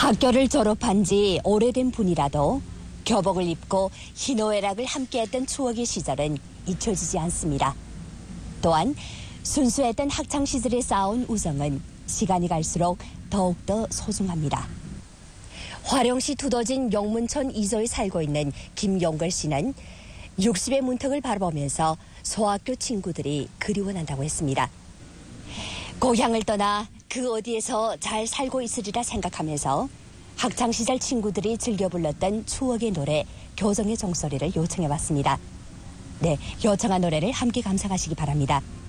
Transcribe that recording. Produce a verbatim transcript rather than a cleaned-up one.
학교를 졸업한 지 오래된 분이라도 교복을 입고 희노애락을 함께했던 추억의 시절은 잊혀지지 않습니다. 또한 순수했던 학창시절에 쌓아온 우정은 시간이 갈수록 더욱더 소중합니다. 화령시 두더진 영문천 이소에 살고 있는 김용걸 씨는 육십의 문턱을 바라보면서 소학교 친구들이 그리워난다고 했습니다. 고향을 떠나 그 어디에서 잘 살고 있으리라 생각하면서 학창시절 친구들이 즐겨 불렀던 추억의 노래 교정의 종소리를 요청해봤습니다. 네, 요청한 노래를 함께 감상하시기 바랍니다.